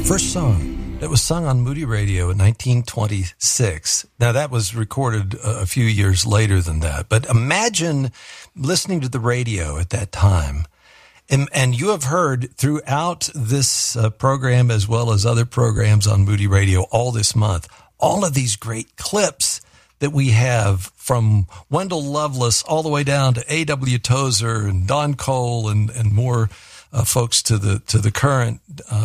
First song that was sung on Moody Radio in 1926. Now, that was recorded a few years later than that. But imagine listening to the radio at that time. And you have heard throughout this program, as well as other programs on Moody Radio all this month, all of these great clips that we have from Wendell Lovelace all the way down to A.W. Tozer and Don Cole and more folks to the current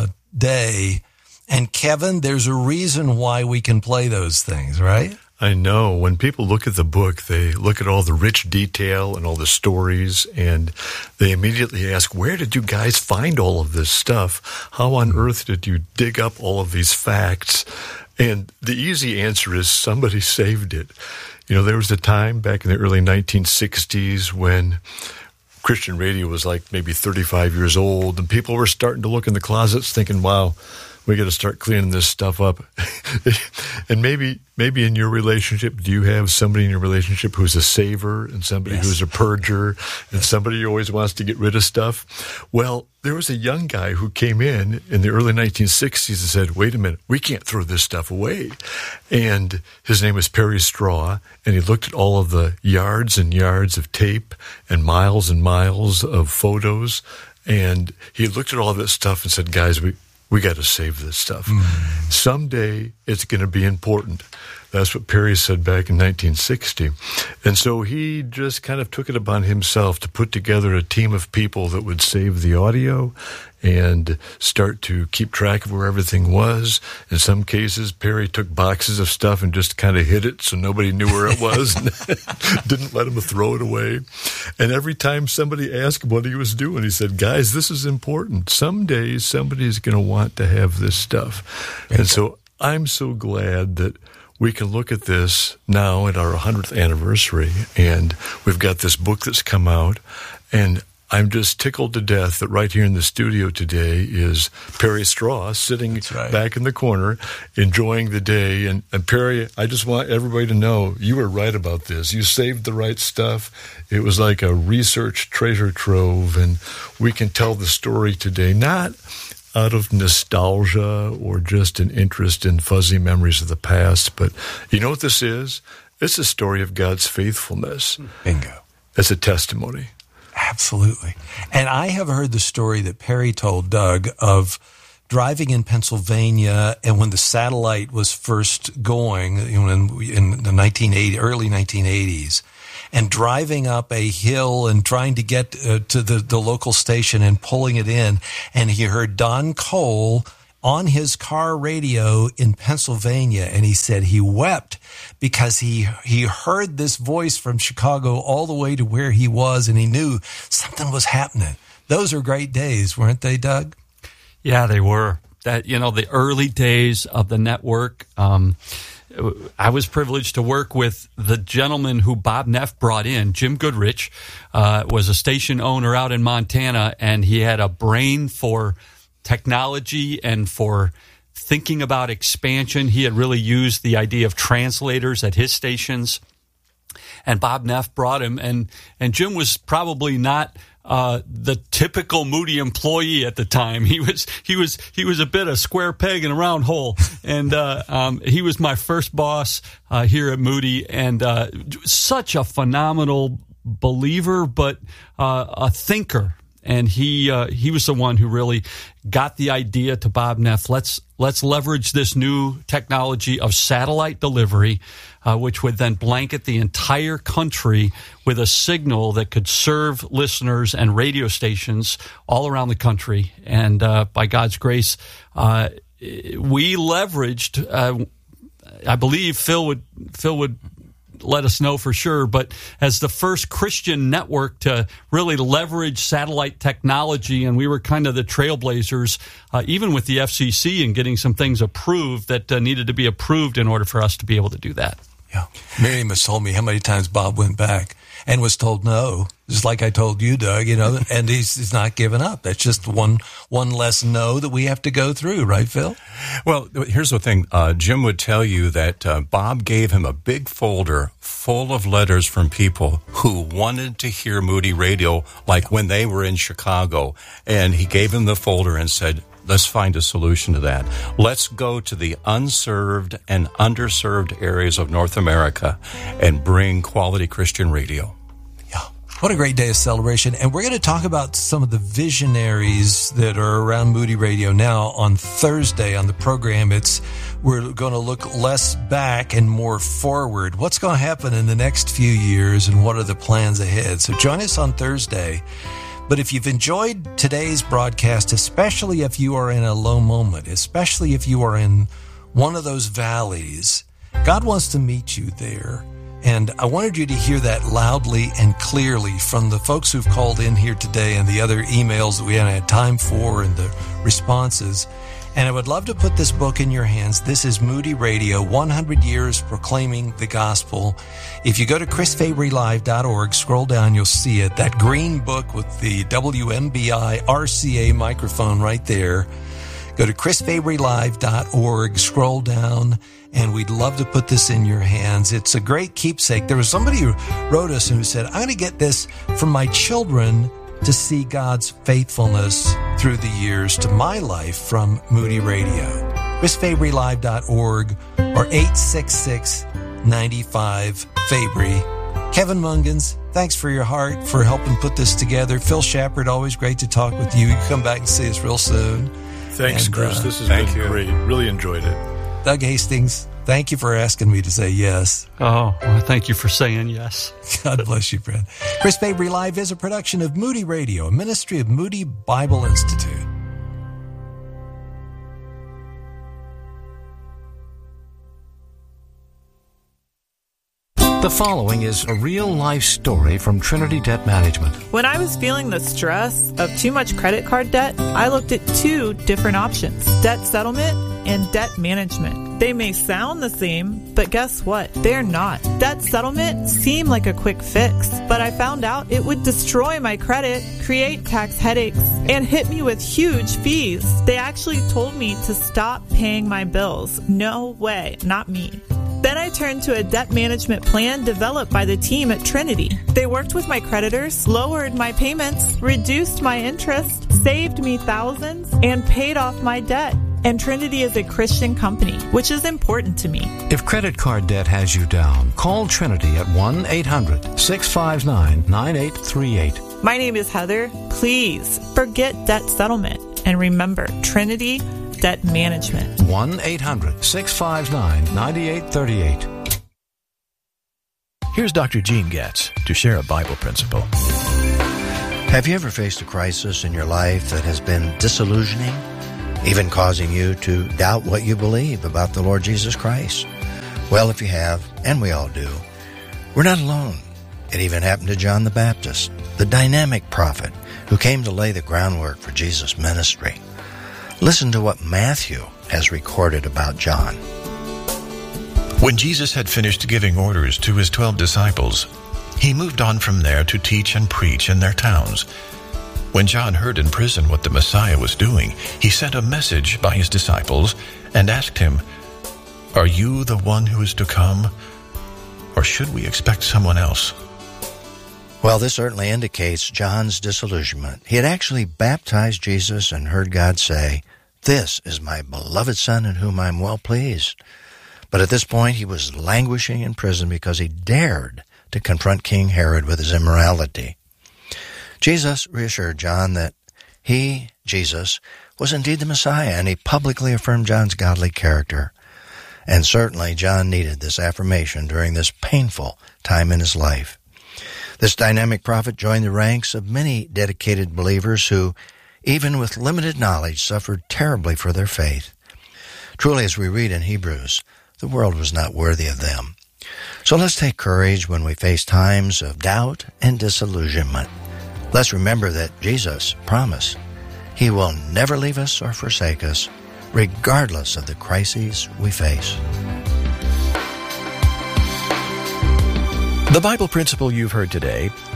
day. And Kevin, there's a reason why we can play those things, right? I know. When people look at the book, they look at all the rich detail and all the stories, and they immediately ask, where did you guys find all of this stuff? How on earth did you dig up all of these facts? And the easy answer is somebody saved it. You know, there was a time back in the early 1960s when Christian radio was like maybe 35 years old, and people were starting to look in the closets thinking, wow, we got to start cleaning this stuff up. And maybe in your relationship, do you have somebody in your relationship who's a saver and somebody who's a purger and somebody who always wants to get rid of stuff? Well, there was a young guy who came in the early 1960s and said, wait a minute, we can't throw this stuff away. And his name was Perry Straw, and he looked at all of the yards and yards of tape and miles of photos, and he looked at all of that stuff and said, guys, we got to save this stuff. Someday it's going to be important. That's what Perry said back in 1960. And so he just kind of took it upon himself to put together a team of people that would save the audio and start to keep track of where everything was. In some cases, Perry took boxes of stuff and just kind of hid it so nobody knew where it was. Didn't let him throw it away. And every time somebody asked him what he was doing, he said, guys, this is important. Someday somebody's going to want to have this stuff. And so I'm so glad that we can look at this now at our 100th anniversary, and we've got this book that's come out, and I'm just tickled to death that right here in the studio today is Perry Straw sitting back in the corner, enjoying the day. And Perry, I just want everybody to know you were right about this. You saved the right stuff. It was like a research treasure trove, and we can tell the story today, not out of nostalgia or just an interest in fuzzy memories of the past. But you know what this is? It's a story of God's faithfulness. Bingo. It's a testimony. Absolutely. And I have heard the story that Perry told Doug of driving in Pennsylvania, and when the satellite was first going, in the early 1980s, and driving up a hill and trying to get to the local station and pulling it in. And he heard Don Cole on his car radio in Pennsylvania, and he said he wept because he heard this voice from Chicago all the way to where he was, and he knew something was happening. Those are great days, weren't they, Doug? Yeah, they were. That, the early days of the network. I was privileged to work with the gentleman who Bob Neff brought in. Jim Goodrich was a station owner out in Montana, and he had a brain for technology and for thinking about expansion. He had really used the idea of translators at his stations, and Bob Neff brought him. And Jim was probably not the typical Moody employee at the time. He was a bit a square peg in a round hole, and he was my first boss here at Moody, and such a phenomenal believer, but a thinker. And he was the one who really got the idea to Bob Neff. Let's leverage this new technology of satellite delivery, which would then blanket the entire country with a signal that could serve listeners and radio stations all around the country. And by God's grace, we leveraged. I believe Phil would let us know for sure, but as the first Christian network to really leverage satellite technology, and we were kind of the trailblazers, even with the FCC, and getting some things approved that needed to be approved in order for us to be able to do that. Yeah. Miriam has told me how many times Bob went back and was told no. just like I told you, Doug, and he's not giving up. That's just one less no that we have to go through, right, Phil? Well, here's the thing. Jim would tell you that Bob gave him a big folder full of letters from people who wanted to hear Moody Radio, like when they were in Chicago. And he gave him the folder and said, let's find a solution to that. Let's go to the unserved and underserved areas of North America and bring quality Christian radio. Yeah. What a great day of celebration. And we're going to talk about some of the visionaries that are around Moody Radio now on Thursday on the program. We're going to look less back and more forward. What's going to happen in the next few years and what are the plans ahead? So join us on Thursday. But if you've enjoyed today's broadcast, especially if you are in a low moment, especially if you are in one of those valleys, God wants to meet you there. And I wanted you to hear that loudly and clearly from the folks who've called in here today and the other emails that we haven't had time for and the responses. And I would love to put this book in your hands. This is Moody Radio, 100 Years Proclaiming the Gospel. If you go to chrisfabrylive.org, scroll down, you'll see it. That green book with the WMBI RCA microphone right there. Go to chrisfabrylive.org, scroll down, and we'd love to put this in your hands. It's a great keepsake. There was somebody who wrote us and who said, I'm going to get this from my children to see God's faithfulness through the years to my life from Moody Radio. chrisfabrylive.org or 866-95-FABRY. Kevin Mungans, thanks for your heart, for helping put this together. Phil Shepard, always great to talk with you. You can come back and see us real soon. Thanks, Chris. This has been great. Really enjoyed it. Doug Hastings, thank you for asking me to say yes. Oh, well, thank you for saying yes. God bless you, friend. Chris Fabry Live is a production of Moody Radio, a ministry of Moody Bible Institute. The following is a real-life story from Trinity Debt Management. When I was feeling the stress of too much credit card debt, I looked at two different options: debt settlement and debt management. They may sound the same, but guess what? They're not. Debt settlement seemed like a quick fix, but I found out it would destroy my credit, create tax headaches, and hit me with huge fees. They actually told me to stop paying my bills. No way, not me. Then I turned to a debt management plan developed by the team at Trinity. They worked with my creditors, lowered my payments, reduced my interest, saved me thousands, and paid off my debt. And Trinity is a Christian company, which is important to me. If credit card debt has you down, call Trinity at 1-800-659-9838. My name is Heather. Please forget debt settlement and remember Trinity Debt Management. 1-800-659-9838. Here's Dr. Gene Getz to share a Bible principle. Have you ever faced a crisis in your life that has been disillusioning, even causing you to doubt what you believe about the Lord Jesus Christ? Well, if you have, and we all do, we're not alone. It even happened to John the Baptist, the dynamic prophet who came to lay the groundwork for Jesus' ministry. Listen to what Matthew has recorded about John. When Jesus had finished giving orders to his 12 disciples, he moved on from there to teach and preach in their towns. When John heard in prison what the Messiah was doing, he sent a message by his disciples and asked him, "Are you the one who is to come, or should we expect someone else?" Well, this certainly indicates John's disillusionment. He had actually baptized Jesus and heard God say, "This is my beloved Son in whom I am well pleased." But at this point, he was languishing in prison because he dared to confront King Herod with his immorality. Jesus reassured John that he, Jesus, was indeed the Messiah, and he publicly affirmed John's godly character. And certainly John needed this affirmation during this painful time in his life. This dynamic prophet joined the ranks of many dedicated believers who, even with limited knowledge, suffered terribly for their faith. Truly, as we read in Hebrews, the world was not worthy of them. So let's take courage when we face times of doubt and disillusionment. Let's remember that Jesus promised He will never leave us or forsake us, regardless of the crises we face. The Bible principle you've heard today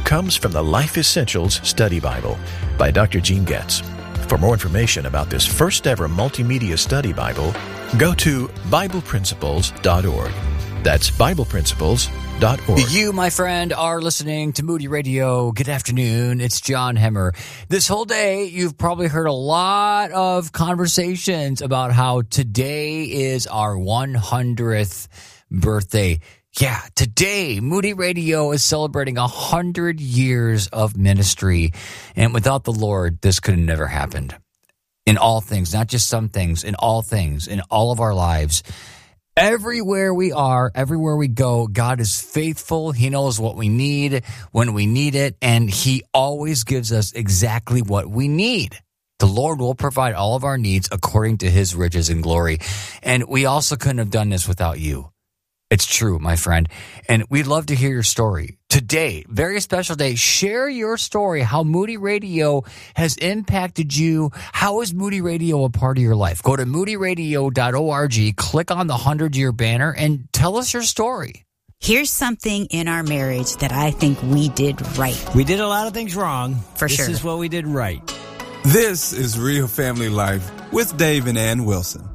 comes from the Life Essentials Study Bible by Dr. Gene Getz. For more information about this first ever multimedia study Bible, go to BiblePrinciples.org. That's BiblePrinciples.org. You, my friend, are listening to Moody Radio. Good afternoon. It's John Hemmer. This whole day, you've probably heard a lot of conversations about how today is our 100th birthday. Yeah, today, Moody Radio is celebrating 100 years of ministry. And without the Lord, this could have never happened. In all things, not just some things, in all things, in all of our lives. Everywhere we are, everywhere we go, God is faithful. He knows what we need when we need it, and He always gives us exactly what we need. The Lord will provide all of our needs according to His riches and glory. And we also couldn't have done this without you. It's true, my friend. And we'd love to hear your story. Today, very special day, share your story, how Moody Radio has impacted you. How is Moody Radio a part of your life? Go to moodyradio.org, click on the 100-year banner, and tell us your story. Here's something in our marriage that I think we did right. We did a lot of things wrong. For sure. This is what we did right. This is Real Family Life with Dave and Ann Wilson.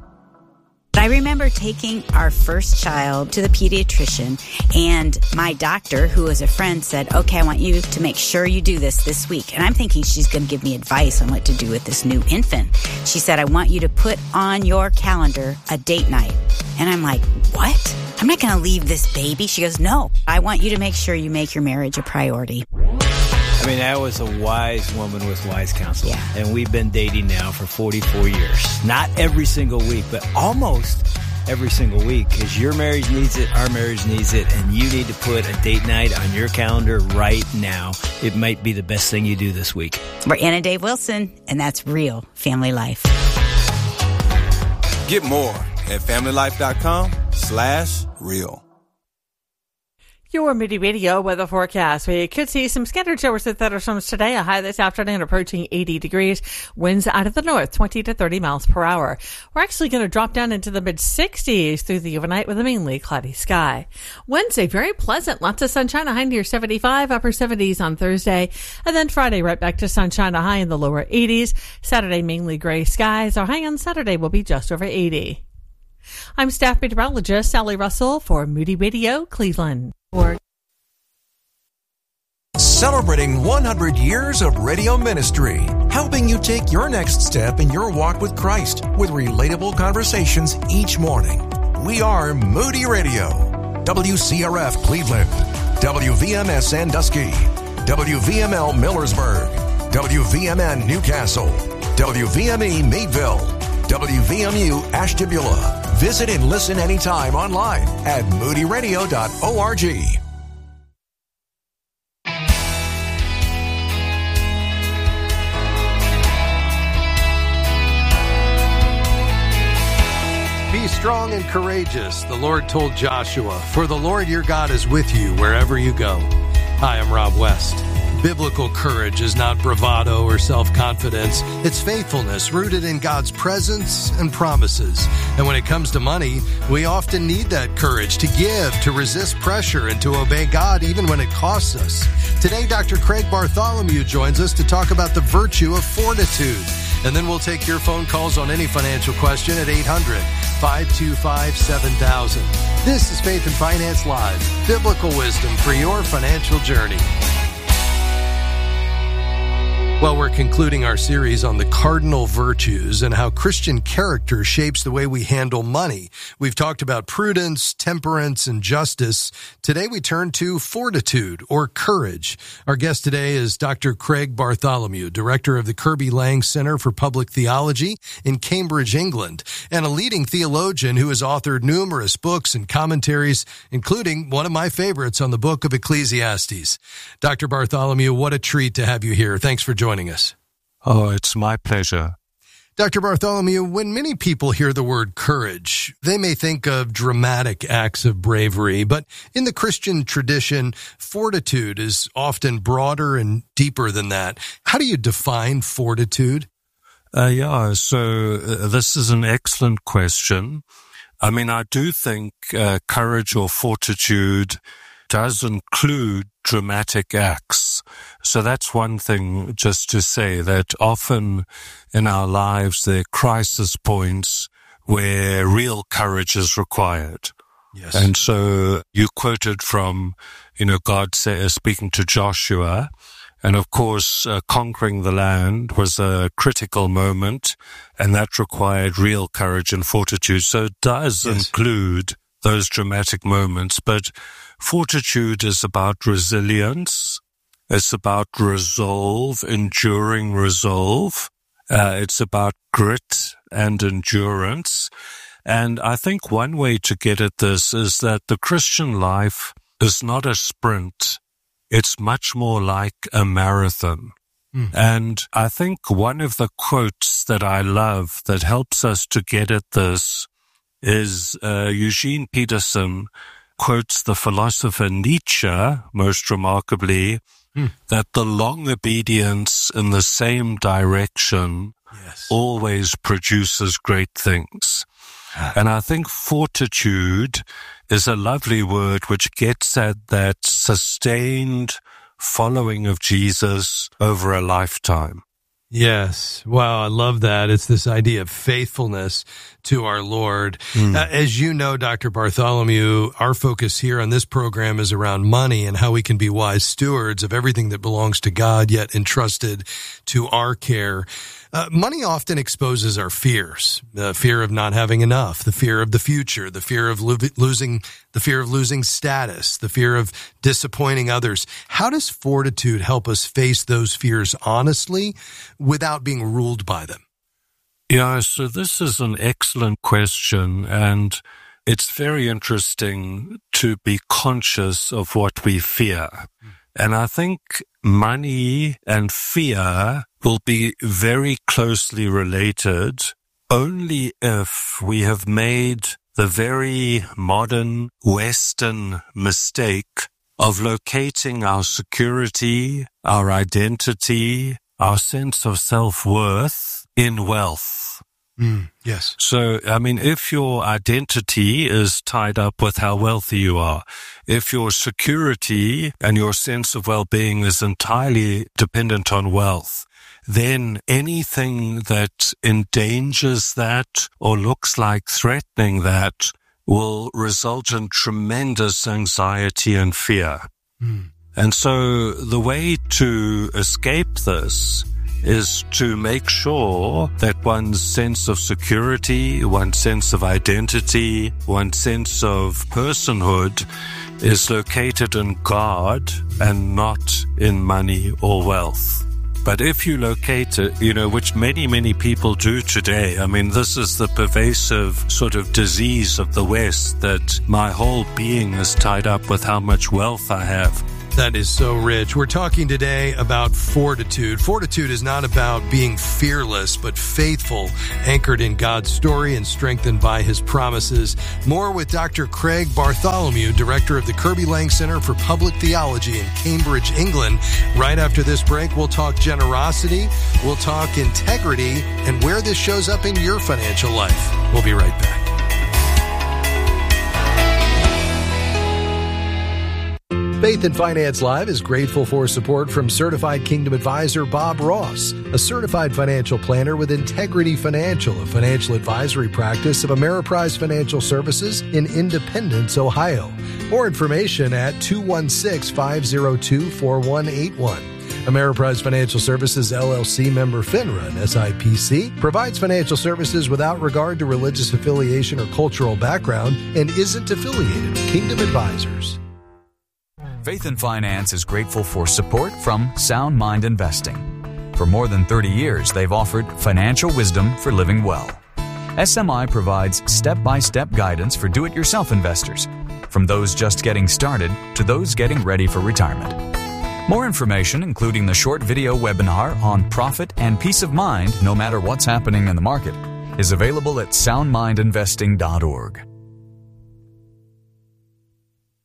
I remember taking our first child to the pediatrician, and my doctor, who was a friend, said, okay, I want you to make sure you do this week. And I'm thinking she's going to give me advice on what to do with this new infant. She said, I want you to put on your calendar a date night. And I'm like, what? I'm not going to leave this baby. She goes, no, I want you to make sure you make your marriage a priority. I mean, that was a wise woman with wise counsel. Yeah. And we've been dating now for 44 years. Not every single week, but almost every single week, because your marriage needs it, our marriage needs it, and you need to put a date night on your calendar right now. It might be the best thing you do this week. We're Ann and Dave Wilson, and that's Real Family Life. Get more at familylife.com/real. Your Moody Radio weather forecast. We could see some scattered showers and thunderstorms today. A high this afternoon approaching 80 degrees. Winds out of the north, 20 to 30 miles per hour. We're actually going to drop down into the mid-60s through the overnight with a mainly cloudy sky. Wednesday, very pleasant. Lots of sunshine, a high near 75, upper 70s on Thursday. And then Friday, right back to sunshine, a high in the lower 80s. Saturday, mainly gray skies. Our high on Saturday will be just over 80. I'm staff meteorologist Sally Russell for Moody Radio, Cleveland. Celebrating 100 years of radio ministry, helping you take your next step in your walk with Christ with relatable conversations each morning. We are Moody Radio, WCRF Cleveland, WVMS Sandusky, WVML Millersburg, WVMN Newcastle, WVME Meadville, WVMU Ashtabula. Visit and listen anytime online at moodyradio.org. Be strong and courageous, the Lord told Joshua, for the Lord your God is with you wherever you go. Hi, I'm Rob West. Biblical courage is not bravado or self-confidence. It's faithfulness rooted in God's presence and promises. And when it comes to money, we often need that courage to give, to resist pressure, and to obey God even when it costs us. Today, Dr. Craig Bartholomew joins us to talk about the virtue of fortitude. And then we'll take your phone calls on any financial question at 800-525-7000. This is Faith and Finance Live, biblical wisdom for your financial journey. Well, we're concluding our series on the cardinal virtues and how Christian character shapes the way we handle money. We've talked about prudence, temperance, and justice. Today we turn to fortitude or courage. Our guest today is Dr. Craig Bartholomew, director of the Kirby Lang Center for Public Theology in Cambridge, England, and a leading theologian who has authored numerous books and commentaries, including one of my favorites on the book of Ecclesiastes. Dr. Bartholomew, what a treat to have you here. Thanks for joining us. Oh, it's my pleasure. Dr. Bartholomew, when many people hear the word courage, they may think of dramatic acts of bravery, but in the Christian tradition, fortitude is often broader and deeper than that. How do you define fortitude? So this is an excellent question. I mean, I do think courage or fortitude does include dramatic acts. So that's one thing just to say, that often in our lives there are crisis points where real courage is required. Yes. And so you quoted from, God speaking to Joshua, and of course, conquering the land was a critical moment, and that required real courage and fortitude. So it does include those dramatic moments, but fortitude is about resilience. It's about resolve, enduring resolve. It's about grit and endurance. And I think one way to get at this is that the Christian life is not a sprint. It's much more like a marathon. And I think one of the quotes that I love that helps us to get at this is Eugene Peterson quotes the philosopher Nietzsche, most remarkably, that the long obedience in the same direction always produces great things. And I think fortitude is a lovely word which gets at that sustained following of Jesus over a lifetime. Yes. Wow, I love that. It's this idea of faithfulness to our Lord. As you know, Dr. Bartholomew, our focus here on this program is around money and how we can be wise stewards of everything that belongs to God, yet entrusted to our care. Money often exposes our fears, the fear of not having enough, the fear of the future, the fear of losing status, the fear of disappointing others. How does fortitude help us face those fears honestly without being ruled by them? Yeah, so this is an excellent question, and it's very interesting to be conscious of what we fear. And I think money and fear will be very closely related only if we have made the very modern Western mistake of locating our security, our identity, our sense of self-worth in wealth. Yes. So, I mean, if your identity is tied up with how wealthy you are, if your security and your sense of well-being is entirely dependent on wealth, then anything that endangers that or looks like threatening that will result in tremendous anxiety and fear. And so the way to escape this is to make sure that one's sense of security, one's sense of identity, one's sense of personhood is located in God and not in money or wealth. But if you locate it, which many people do today, I mean, this is the pervasive sort of disease of the West, that my whole being is tied up with how much wealth I have. That is so rich. We're talking today about fortitude. Fortitude is not about being fearless, but faithful, anchored in God's story and strengthened by His promises. More with Dr. Craig Bartholomew, director of the Kirby Lang Center for Public Theology in Cambridge, England. Right after this break, we'll talk generosity, we'll talk integrity, and where this shows up in your financial life. We'll be right back. Faith and Finance Live is grateful for support from Certified Kingdom Advisor Bob Ross, a certified financial planner with Integrity Financial, a financial advisory practice of Ameriprise Financial Services in Independence, Ohio. More information at 216-502-4181. Ameriprise Financial Services, LLC, member FINRA and SIPC, provides financial services without regard to religious affiliation or cultural background and isn't affiliated with Kingdom Advisors. Faith and Finance is grateful for support from Sound Mind Investing. For more than 30 years, they've offered financial wisdom for living well. SMI provides step-by-step guidance for do-it-yourself investors, from those just getting started to those getting ready for retirement. More information, including the short video webinar on profit and peace of mind no matter what's happening in the market, is available at soundmindinvesting.org.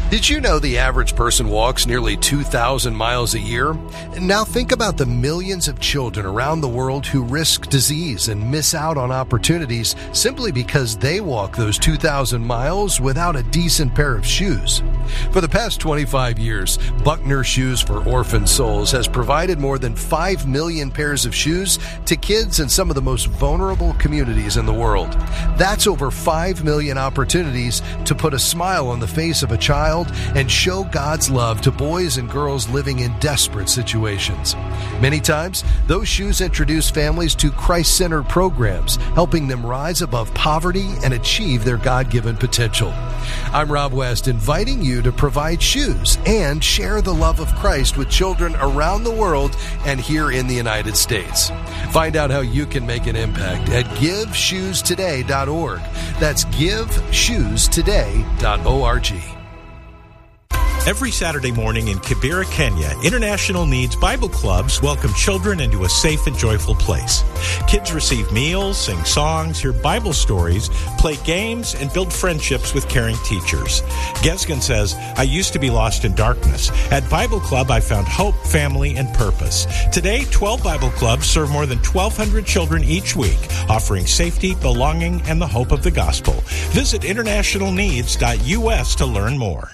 Did you know the average person walks nearly 2,000 miles a year? And now think about the millions of children around the world who risk disease and miss out on opportunities simply because they walk those 2,000 miles without a decent pair of shoes. For the past 25 years, Buckner Shoes for Orphan Souls has provided more than 5 million pairs of shoes to kids in some of the most vulnerable communities in the world. That's over 5 million opportunities to put a smile on the face of a child and show God's love to boys and girls living in desperate situations. Many times, those shoes introduce families to Christ-centered programs, helping them rise above poverty and achieve their God-given potential. I'm Rob West, inviting you to provide shoes and share the love of Christ with children around the world and here in the United States. Find out how you can make an impact at GiveShoesToday.org. That's GiveShoesToday.org. Every Saturday morning in Kibera, Kenya, International Needs Bible Clubs welcome children into a safe and joyful place. Kids receive meals, sing songs, hear Bible stories, play games, and build friendships with caring teachers. Gesgen says, I used to be lost in darkness. At Bible Club, I found hope, family, and purpose. Today, 12 Bible Clubs serve more than 1,200 children each week, offering safety, belonging, and the hope of the gospel. Visit internationalneeds.us to learn more.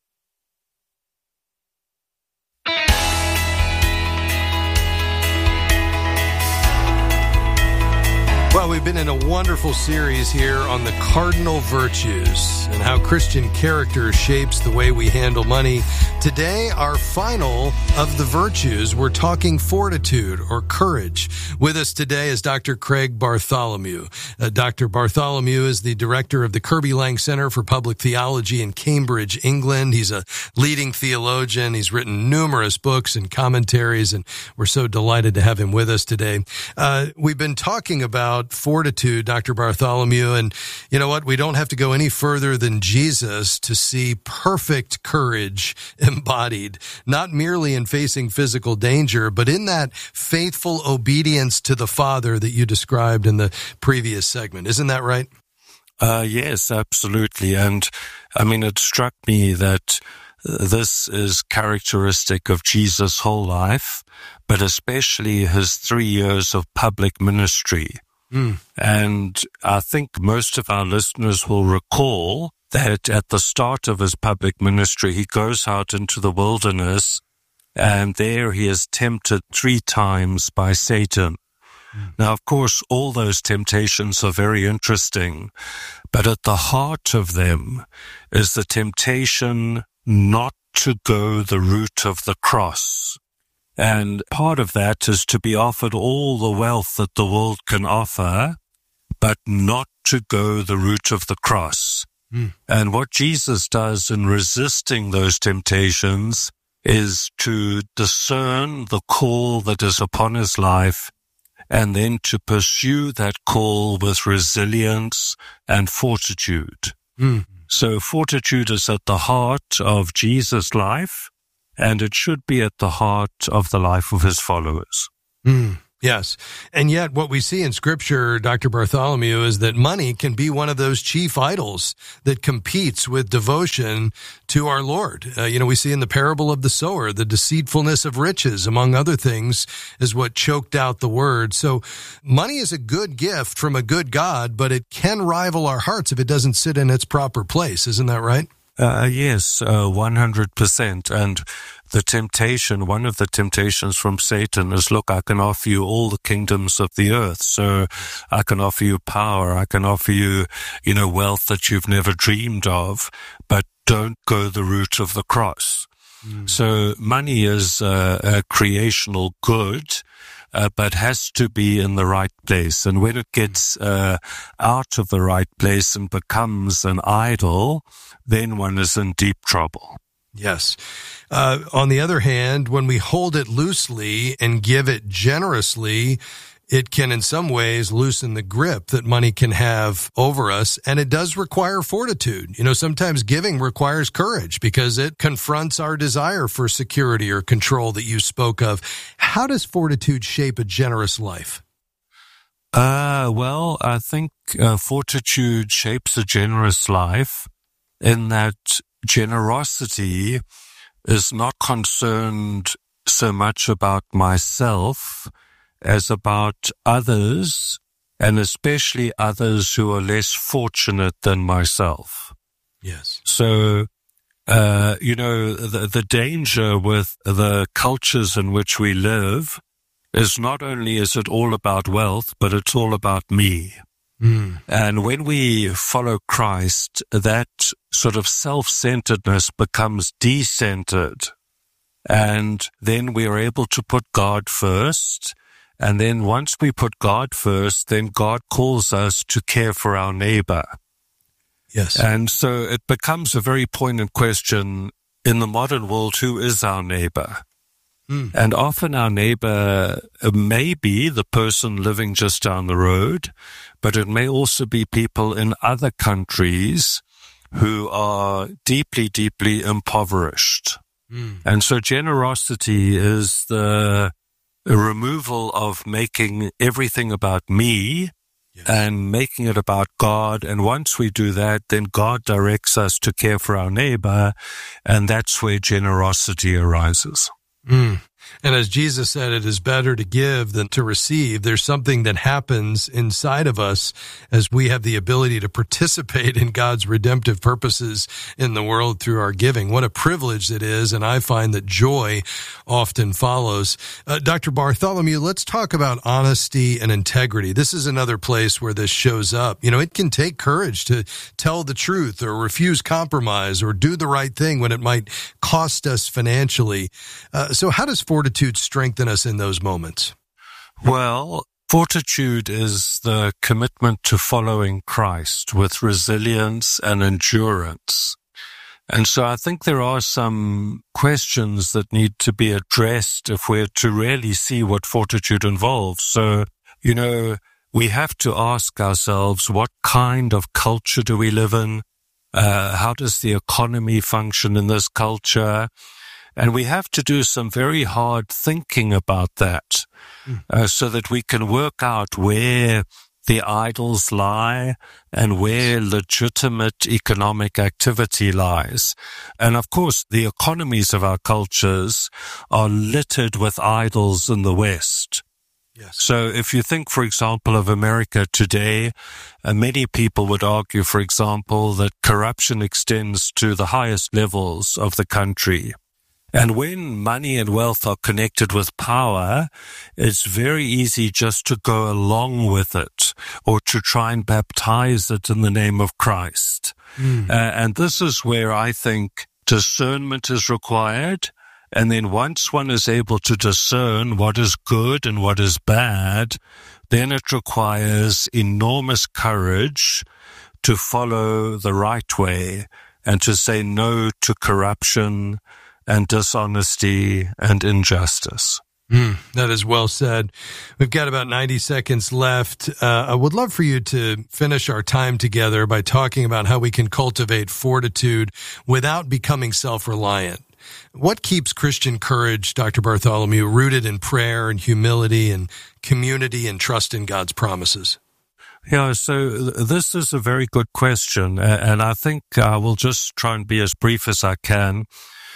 Well, we've been in a wonderful series here on the cardinal virtues and how Christian character shapes the way we handle money. Today, our final of the virtues, we're talking fortitude or courage. With us today is Dr. Craig Bartholomew. Dr. Bartholomew is the director of the Kirby Lang Center for Public Theology in Cambridge, England. He's a leading theologian. He's written numerous books and commentaries, and we're so delighted to have him with us today. We've been talking about fortitude, Dr. Bartholomew, and you know what? We don't have to go any further than Jesus to see perfect courage embodied, not merely in facing physical danger, but in that faithful obedience to the Father that you described in the previous segment. Isn't that right? Yes, absolutely. And I mean, it struck me that this is characteristic of Jesus' whole life, but especially his 3 years of public ministry. And I think most of our listeners will recall that at the start of his public ministry, he goes out into the wilderness, and there he is tempted 3 times by Satan. Now, of course, all those temptations are very interesting, but at the heart of them is the temptation not to go the route of the cross. And part of that is to be offered all the wealth that the world can offer, but not to go the route of the cross. And what Jesus does in resisting those temptations is to discern the call that is upon his life and then to pursue that call with resilience and fortitude. So fortitude is at the heart of Jesus' life, and it should be at the heart of the life of his followers. Yes. And yet what we see in Scripture, Dr. Bartholomew, is that money can be one of those chief idols that competes with devotion to our Lord. We see in the parable of the sower, the deceitfulness of riches, among other things, is what choked out the word. So money is a good gift from a good God, but it can rival our hearts if it doesn't sit in its proper place. Isn't that right? Yes, 100%. And the temptation, one of the temptations from Satan is, look, I can offer you all the kingdoms of the earth. So I can offer you power. I can offer you, wealth that you've never dreamed of, but don't go the route of the cross. So money is a creational good, but has to be in the right place. And when it gets out of the right place and becomes an idol, then one is in deep trouble. Yes. On the other hand, when we hold it loosely and give it generously, it can in some ways loosen the grip that money can have over us. And it does require fortitude. Sometimes giving requires courage because it confronts our desire for security or control that you spoke of. How does fortitude shape a generous life? Well, I think fortitude shapes a generous life in that generosity is not concerned so much about myself as about others, and especially others who are less fortunate than myself. Yes. So, the danger with the cultures in which we live is not only is it all about wealth, but it's all about me. And when we follow Christ, that sort of self-centeredness becomes de-centered. And then we are able to put God first. And then once we put God first, then God calls us to care for our neighbor. Yes. And so it becomes a very poignant question in the modern world, who is our neighbor? And often our neighbor may be the person living just down the road, but it may also be people in other countries who are deeply, deeply impoverished. And so generosity is the removal of making everything about me and making it about God. And once we do that, then God directs us to care for our neighbor, and that's where generosity arises. And as Jesus said, it is better to give than to receive. There's something that happens inside of us as we have the ability to participate in God's redemptive purposes in the world through our giving. What a privilege it is, and I find that joy often follows. Dr. Bartholomew, let's talk about honesty and integrity. This is another place where this shows up. It can take courage to tell the truth or refuse compromise or do the right thing when it might cost us financially. So how does fortitude strengthen us in those moments? Well, fortitude is the commitment to following Christ with resilience and endurance. And so I think there are some questions that need to be addressed if we're to really see what fortitude involves. So, we have to ask ourselves, what kind of culture do we live in? How does the economy function in this culture? And we have to do some very hard thinking about that so that we can work out where the idols lie and where legitimate economic activity lies. And of course, the economies of our cultures are littered with idols in the West. Yes. So if you think, for example, of America today, many people would argue, for example, that corruption extends to the highest levels of the country. And when money and wealth are connected with power, it's very easy just to go along with it or to try and baptize it in the name of Christ. And this is where I think discernment is required. And then once one is able to discern what is good and what is bad, then it requires enormous courage to follow the right way and to say no to corruption and dishonesty and injustice. That is well said. We've got about 90 seconds left. I would love for you to finish our time together by talking about how we can cultivate fortitude without becoming self-reliant. What keeps Christian courage, Dr. Bartholomew, rooted in prayer and humility and community and trust in God's promises? Yeah, so this is a very good question, and I think I will just try and be as brief as I can.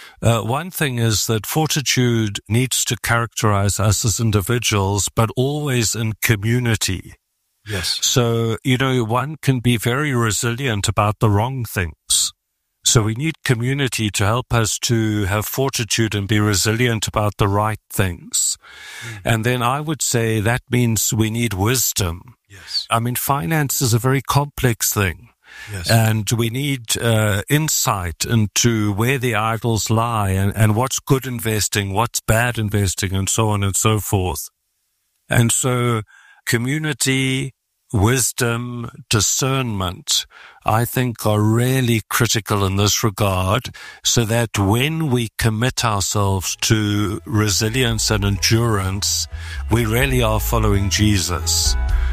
One thing is that fortitude needs to characterize us as individuals, but always in community. Yes. So, one can be very resilient about the wrong things. So we need community to help us to have fortitude and be resilient about the right things. And then I would say that means we need wisdom. Yes. I mean, finance is a very complex thing. Yes. And we need insight into where the idols lie and what's good investing, what's bad investing, and so on and so forth. And so community, wisdom, discernment, I think are really critical in this regard, so that when we commit ourselves to resilience and endurance, we really are following Jesus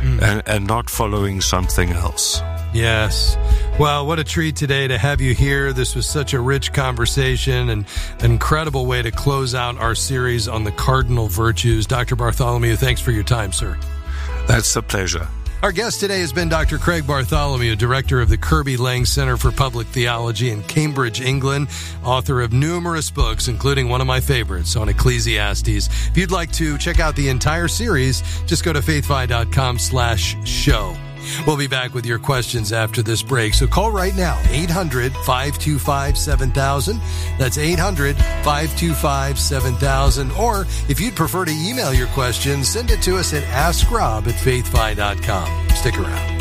and not following something else. Yes. Well, what a treat today to have you here. This was such a rich conversation and an incredible way to close out our series on the cardinal virtues. Dr. Bartholomew, thanks for your time, sir. That's a pleasure. Our guest today has been Dr. Craig Bartholomew, director of the Kirby Lang Center for Public Theology in Cambridge, England, author of numerous books, including one of my favorites on Ecclesiastes. If you'd like to check out the entire series, just go to faithfi.com/show. We'll be back with your questions after this break. So call right now, 800-525-7000. That's 800-525-7000. Or if you'd prefer to email your questions, send it to us at askrob@faithfi.com. Stick around.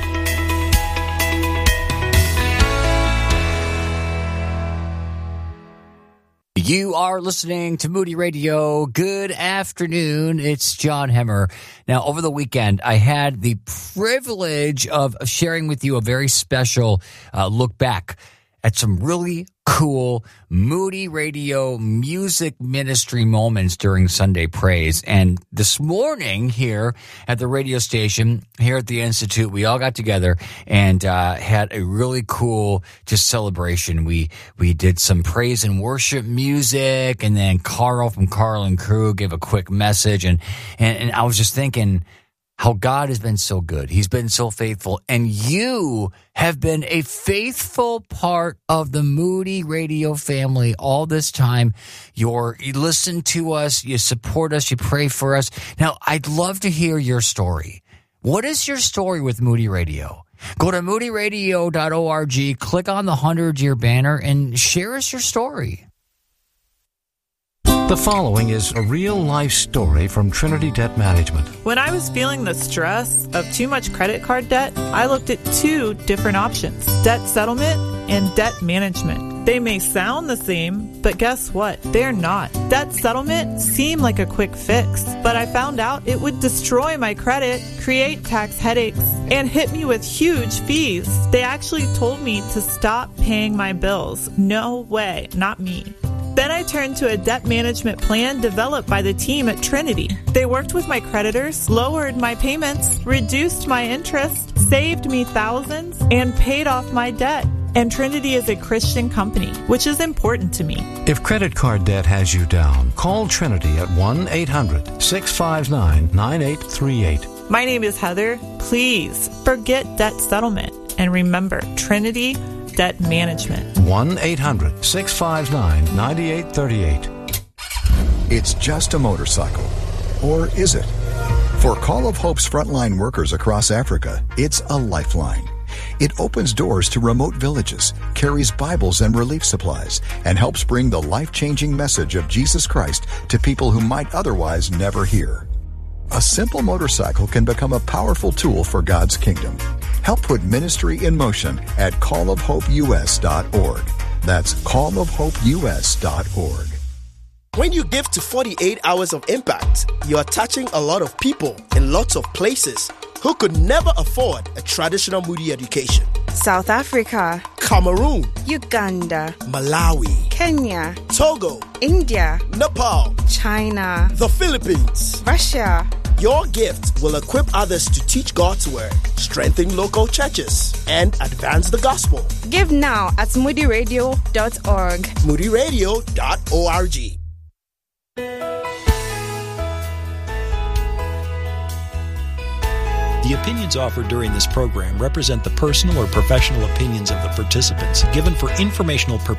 You are listening to Moody Radio. Good afternoon. It's John Hemmer. Now, over the weekend, I had the privilege of sharing with you a very special look back at some really cool Moody Radio music ministry moments during Sunday Praise. And this morning here at the radio station, here at the Institute, we all got together and had a really cool just celebration. We did some praise and worship music, and then Carl from Carl and Crew gave a quick message. And I was just thinking how God has been so good. He's been so faithful. And you have been a faithful part of the Moody Radio family all this time. You listen to us, you support us, you pray for us. Now, I'd love to hear your story. What is your story with Moody Radio? Go to moodyradio.org, click on the 100-year banner, and share us your story. The following is a real-life story from Trinity Debt Management. When I was feeling the stress of too much credit card debt, I looked at two different options: debt settlement and debt management. They may sound the same, but guess what? They're not. Debt settlement seemed like a quick fix, but I found out it would destroy my credit, create tax headaches, and hit me with huge fees. They actually told me to stop paying my bills. No way, not me. Then I turned to a debt management plan developed by the team at Trinity. They worked with my creditors, lowered my payments, reduced my interest, saved me thousands, and paid off my debt. And Trinity is a Christian company, which is important to me. If credit card debt has you down, call Trinity at 1-800-659-9838. My name is Heather. Please forget debt settlement. And remember, Trinity Debt Management. 1-800-659-9838. It's just a motorcycle. Or is it? For Call of Hope's frontline workers across Africa, it's a lifeline. It opens doors to remote villages, carries Bibles and relief supplies, and helps bring the life-changing message of Jesus Christ to people who might otherwise never hear. A simple motorcycle can become a powerful tool for God's kingdom. Help put ministry in motion at callofhopeus.org. That's callofhopeus.org. When you give to 48 Hours of Impact, you are touching a lot of people in lots of places who could never afford a traditional Moody education. South Africa, Cameroon, Uganda, Malawi, Kenya, Togo, India, Nepal, China, the Philippines, Russia. Your gift will equip others to teach God's word, strengthen local churches, and advance the gospel. Give now at moodyradio.org. moodyradio.org. The opinions offered during this program represent the personal or professional opinions of the participants, given for informational purposes